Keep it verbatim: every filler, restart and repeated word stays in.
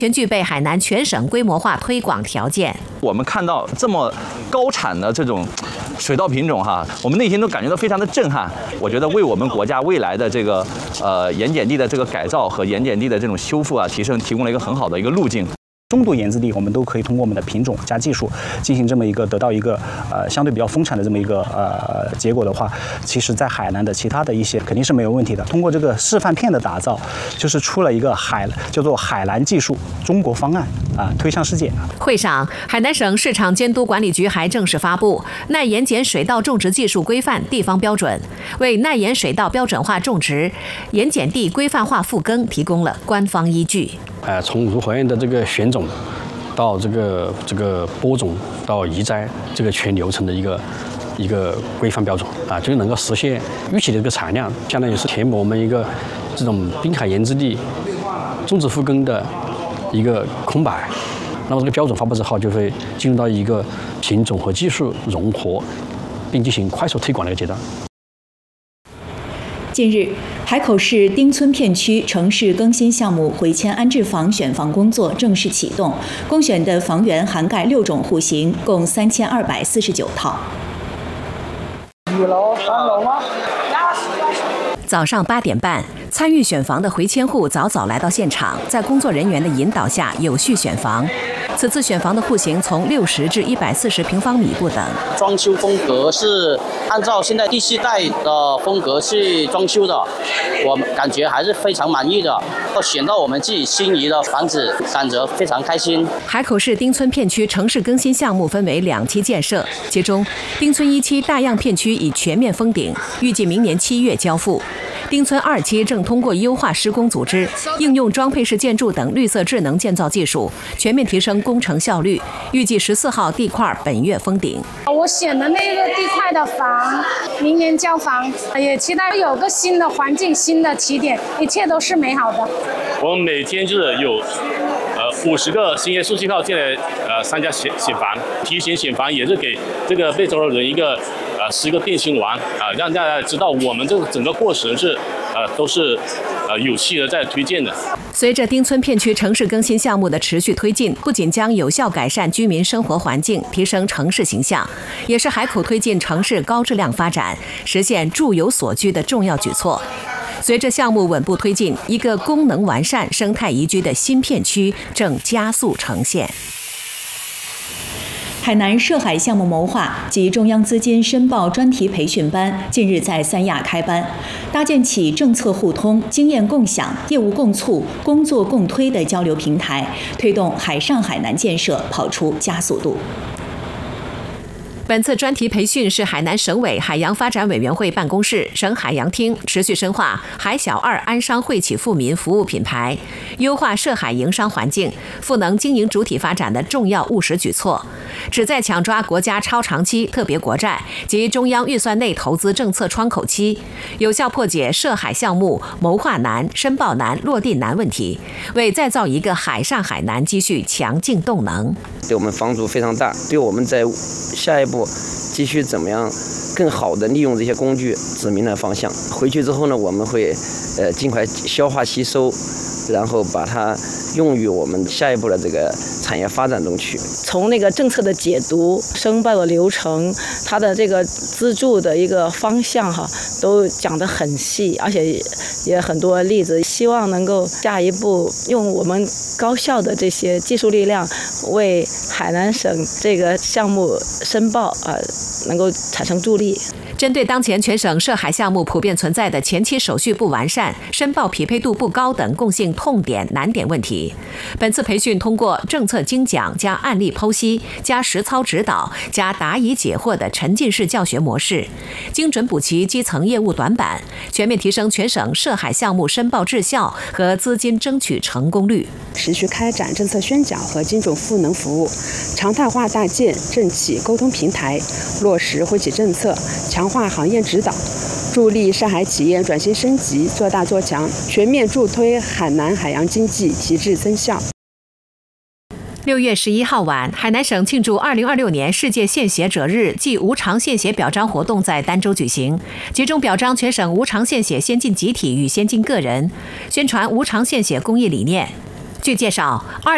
全具备海南全省规模化推广条件。 我们看到这么高产的这种水稻品种哈，我们内心都感觉到非常的震撼。我觉得为我们国家未来的这个呃盐碱地的这个改造和盐碱地的这种修复啊提升，提供了一个很好的一个路径。 中度盐渍地，我们都可以通过我们的品种加技术进行这么一个得到一个呃相对比较丰产的这么一个呃结果的话，其实在海南的其他的一些肯定是没有问题的。通过这个示范片的打造，就是出了一个海叫做海南技术中国方案啊，推向世界。 会上，海南省市场监督管理局还正式发布《耐盐碱水稻种植技术规范地方标准》，为耐盐水稻标准化种植、盐碱地规范化复耕提供了官方依据。 呃，从如何样的这个选种，到这个这个播种到移栽，这个全流程的一个一个规范标准啊，就能够实现预期的这个产量，相当于是填补我们一个这种滨海盐渍地种植复耕的一个空白。那么这个标准发布之后，就会进入到一个品种和技术融合，并进行快速推广的一个阶段。 近日，海口市丁村片区城市更新项目回迁安置房选房工作正式启动，公选的房源涵盖六种户型，共三千二百四十九套。 一楼、三楼吗？ 早上八点半，参与选房的回迁户早早来到现场，在工作人员的引导下有序选房。此次选房的户型从六十至一百四十平方米不等。 装修风格是按照现在第四代的风格去装修的，我们感觉还是非常满意的。选到我们自己心仪的房子，感觉非常开心。 海口市丁村片区城市更新项目分为两期建设，其中丁村一期大样片区已全面封顶，预计明年七月交付。 丁村二期正通过优化施工组织、应用装配式建筑等绿色智能建造技术，全面提升工程效率。预计十四号地块本月封顶。 我选的那个地块的房，明年交房，也期待有个新的环境、新的起点，一切都是美好的。 我们每天就是有呃五十个新业速信号进来呃参加选选房，提前选房也是给这个被招的人一个。 呃，是一个电信网啊，让大家知道我们这个整个过程是呃都是呃有序的在推荐的。 随着丁村片区城市更新项目的持续推进，不仅将有效改善居民生活环境，提升城市形象，也是海口推进城市高质量发展、实现住有所居的重要举措。随着项目稳步推进，一个功能完善、生态宜居的新片区正加速呈现。 海南涉海项目谋划及中央资金申报专题培训班近日在三亚开班，搭建起政策互通、经验共享、业务共促、工作共推的交流平台，推动海上海南建设跑出加速度。 本次专题培训是海南省委海洋发展委员会办公室、省海洋厅持续深化海小二安商惠企富民服务品牌，优化涉海营商环境、赋能经营主体发展的重要务实举措，旨在抢抓国家超长期特别国债及中央预算内投资政策窗口期，有效破解涉海项目谋划难、申报难、落地难问题，为再造一个海上海南积蓄强劲动能。 对我们帮助非常大，对我们在下一步 继续怎么样更好的利用这些工具指明了方向。回去之后呢，我们会呃尽快消化吸收，然后把它用于我们下一步的这个产业发展中去。 从那个政策的解读、申报的流程、它的这个资助的一个方向哈，都讲得很细，而且也很多例子。希望能够下一步用我们高校的这些技术力量，为海南省这个项目申报啊、呃，能够产生助力。 针对当前全省涉海项目普遍存在的前期手续不完善、申报匹配度不高等共性痛点难点问题，本次培训通过政策精讲加案例剖析加实操指导加答疑解惑的沉浸式教学模式，精准补齐基层业务短板，全面提升全省涉海项目申报质效和资金争取成功率。 持续开展政策宣讲和精准赋能服务，常态化搭建政企沟通平台，落实惠企政策，强 化行业指导，助力涉海企业转型升级，做大做强，全面助推海南海洋经济提质增效。 六月十一号晚，海南省庆祝二零二六年世界献血者日暨无偿献血表彰活动在儋州举行，集中表彰全省无偿献血先进集体与先进个人，宣传无偿献血公益理念。据介绍，二